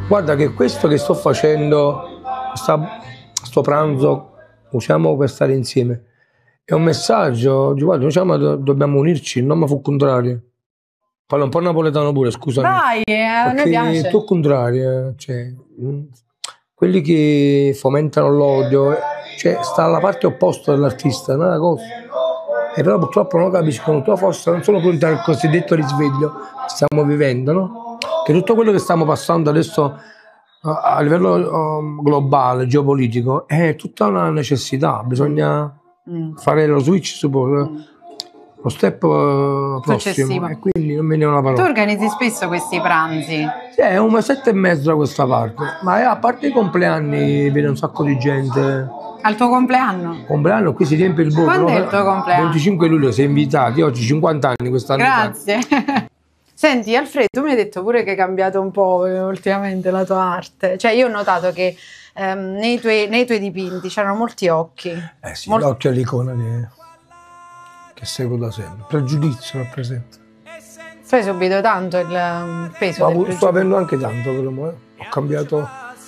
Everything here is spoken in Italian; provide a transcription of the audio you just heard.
Guarda che questo che sto facendo, sto pranzo, usiamo per stare insieme, è un messaggio, guarda, diciamo, dobbiamo unirci, non mi fu contrario. Parlo un po' napoletano pure, scusami. Vai, a noi piace. Tu contrario, cioè, quelli che fomentano l'odio, cioè, sta alla parte opposta dell'artista, non è una cosa. E però purtroppo non capiscono, forse non sono pronti al cosiddetto risveglio che stiamo vivendo, no? Che tutto quello che stiamo passando adesso a livello globale, geopolitico, è tutta una necessità, bisogna fare lo switch su lo step prossimo e quindi non me ne ho una parola. Tu organizzi spesso questi pranzi? Sì, è un mesetto e mezzo da questa parte, ma a parte i compleanni viene un sacco di gente. Al tuo compleanno? Compleanno, qui si riempie il bordo. Quando è il tuo compleanno? 25 luglio, sei invitati, oggi 50 anni quest'anno. Grazie. Senti Alfredo, tu mi hai detto pure che hai cambiato un po' ultimamente la tua arte, cioè io ho notato che nei tuoi dipinti c'erano molti occhi. Sì, l'occhio è l'icona che seguo da sempre, pregiudizio rappresenta. Fai subito tanto il peso del pregiudizio. Sto avendo anche tanto, però, ho cambiato